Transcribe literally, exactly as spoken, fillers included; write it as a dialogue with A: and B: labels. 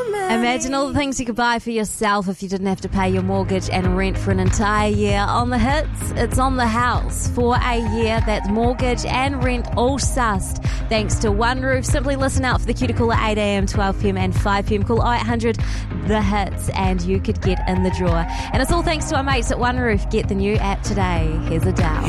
A: Imagine all the things you could buy for yourself if you didn't have to pay your mortgage and rent for an entire year. On the hits, it's on the house for a year. That's mortgage and rent all sussed. Thanks to One Roof. Simply listen out for the Cuticle at eight a.m, twelve p.m and five p.m. Call oh eight hundred the hits and you could get in the draw. And it's all thanks to our mates at One Roof. Get the new app today. Here's Adele.